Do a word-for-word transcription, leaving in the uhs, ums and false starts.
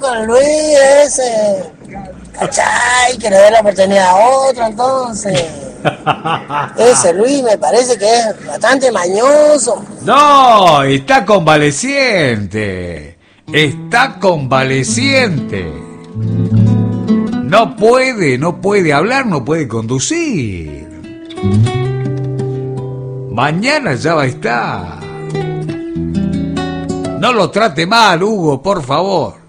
con el Luis ese. ¿Cachai? Que le dé la oportunidad a otro, entonces. Ese Luis me parece que es bastante mañoso. No, está convaleciente. Está convaleciente. No puede, no puede hablar, no puede conducir. Mañana ya va a estar. No lo trate mal, Hugo, por favor.